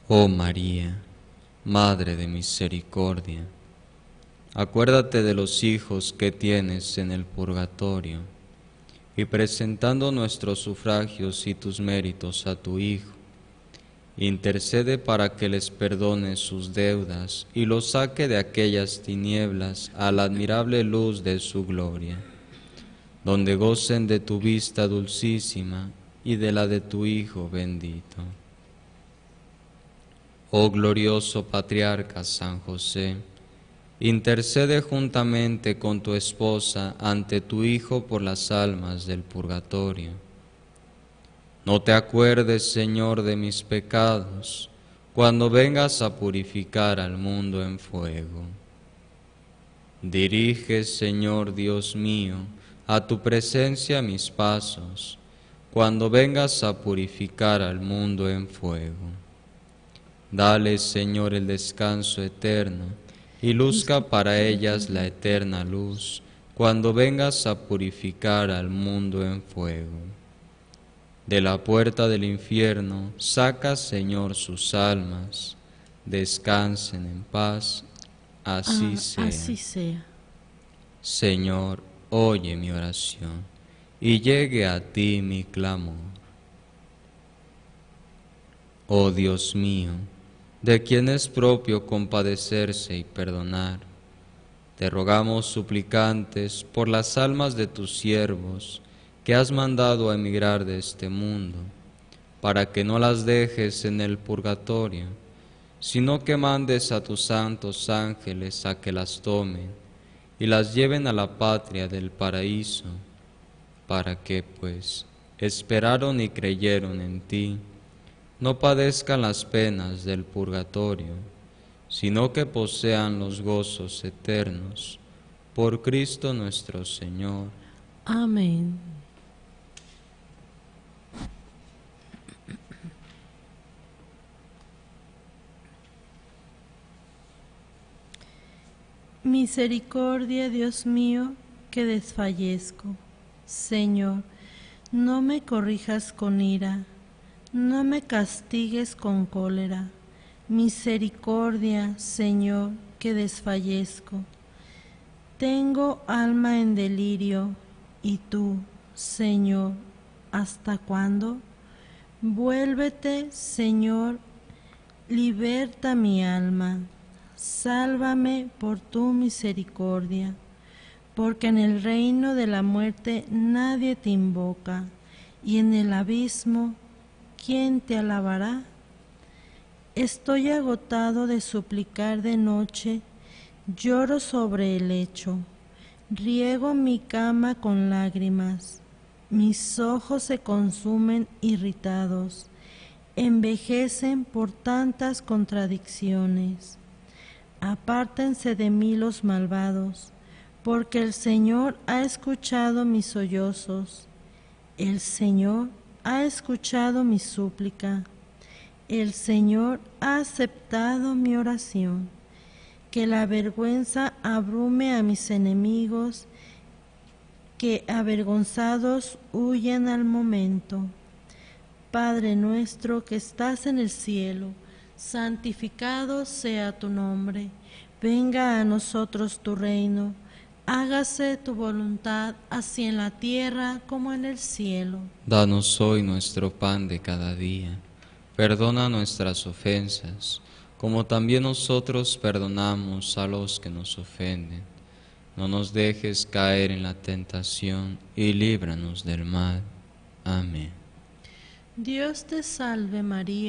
Oh María, Madre de Misericordia, acuérdate de los hijos que tienes en el purgatorio, y presentando nuestros sufragios y tus méritos a tu Hijo, intercede para que les perdone sus deudas y los saque de aquellas tinieblas a la admirable luz de su gloria, donde gocen de tu vista dulcísima y de la de tu Hijo bendito. Oh glorioso Patriarca San José, intercede juntamente con tu esposa ante tu Hijo por las almas del purgatorio. No te acuerdes, Señor, de mis pecados, cuando vengas a purificar al mundo en fuego. Dirige, Señor Dios mío, a tu presencia mis pasos, cuando vengas a purificar al mundo en fuego. Dale, Señor, el descanso eterno, y luzca para ellas la eterna luz, cuando vengas a purificar al mundo en fuego. De la puerta del infierno, saca, Señor, sus almas, descansen en paz, así sea. Así sea. Señor, oye mi oración, y llegue a ti mi clamor. Oh Dios mío, de quien es propio compadecerse y perdonar, te rogamos suplicantes por las almas de tus siervos que has mandado a emigrar de este mundo, para que no las dejes en el purgatorio, sino que mandes a tus santos ángeles a que las tomen y las lleven a la patria del paraíso, para que, pues, esperaron y creyeron en ti, no padezcan las penas del purgatorio, sino que posean los gozos eternos. Por Cristo nuestro Señor. Amén. Misericordia, Dios mío, que desfallezco. Señor, no me corrijas con ira, no me castigues con cólera. Misericordia, Señor, que desfallezco. Tengo alma en delirio, y tú, Señor, ¿hasta cuándo? Vuélvete, Señor, liberta mi alma. Sálvame por tu misericordia, porque en el reino de la muerte nadie te invoca, y en el abismo, ¿quién te alabará? Estoy agotado de suplicar de noche, lloro sobre el lecho, riego mi cama con lágrimas, mis ojos se consumen irritados, envejecen por tantas contradicciones. Apártense de mí los malvados, porque el Señor ha escuchado mis sollozos. El Señor ha escuchado mi súplica. El Señor ha aceptado mi oración. Que la vergüenza abrume a mis enemigos, que avergonzados huyen al momento. Padre nuestro que estás en el cielo, santificado sea tu nombre, venga a nosotros tu reino, hágase tu voluntad, así en la tierra como en el cielo. Danos hoy nuestro pan de cada día, perdona nuestras ofensas, como también nosotros perdonamos a los que nos ofenden. No nos dejes caer en la tentación y líbranos del mal. Amén. Dios te salve María,